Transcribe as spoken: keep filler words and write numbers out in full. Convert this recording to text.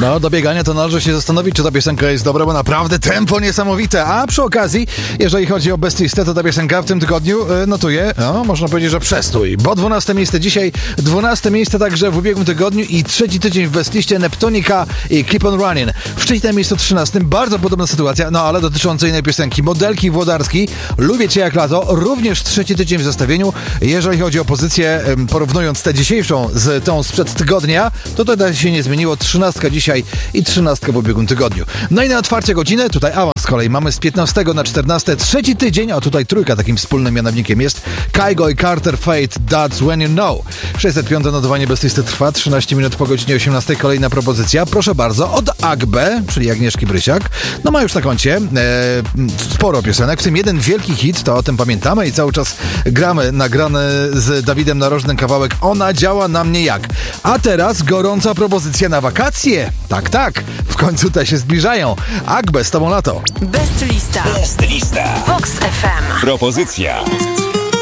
No, do biegania to należy się zastanowić, czy ta piosenka jest dobra, bo naprawdę tempo niesamowite. A przy okazji, jeżeli chodzi o Best Listę, to ta piosenka w tym tygodniu y, notuje, no, można powiedzieć, że przestój. Bo dwunaste miejsce dzisiaj, dwunaste miejsce także w ubiegłym tygodniu i trzeci tydzień w Best Liście Neptunica i Keep on Running. Wcześniej miejscu trzynastym, bardzo podobna sytuacja, no ale dotycząca innej piosenki. Modelki Włodarskiej, Lubię Cię jak lato, również trzeci tydzień w zestawieniu. Jeżeli chodzi o pozycję, porównując tę dzisiejszą z tą sprzed tygodnia, to to się nie zmieniło. Trzynastka dzisiaj i trzynastka w ubiegłym tygodniu. No i na otwarcie godziny, tutaj awans z kolei mamy z piętnastego na czternaste, trzeci tydzień, a tutaj trójka takim wspólnym mianownikiem jest Kygo i Carter Fate, That's When You Know. sześćset piąte notowanie Best Listy trwa, trzynaście minut po godzinie osiemnastej, kolejna propozycja, proszę bardzo, od Agbe, czyli Agnieszki Brysiak. No ma już na koncie e, sporo piosenek, w tym jeden wielki hit, to o tym pamiętamy i cały czas gramy nagrany z Dawidem Narożnym kawałek Ona działa na mnie jak. A teraz gorąca propozycja na wakacje. Tak, tak, w końcu te się zbliżają. Agbe, z tobą lato. Best Lista. Best Lista. Vox F M. Propozycja.